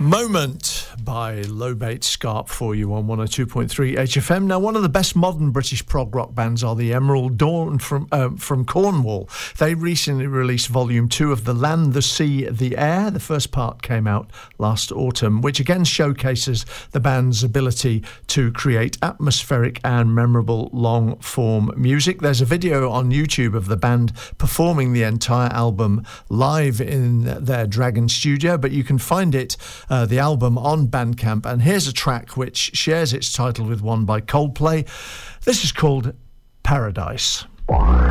Moment by Lowbait Scarp for you on 102.3 HFM. Now, one of the best modern British prog rock bands are the Emerald Dawn from Cornwall. They recently released Volume 2 of The Land, the Sea, the Air. The first part came out last autumn, which again showcases the band's ability to create atmospheric and memorable long-form music. There's a video on YouTube of the band performing the entire album live in their Dragon studio, but you can find it, the album, on Bandcamp. And here's a track which shares its title with one by Coldplay. This is called Paradise.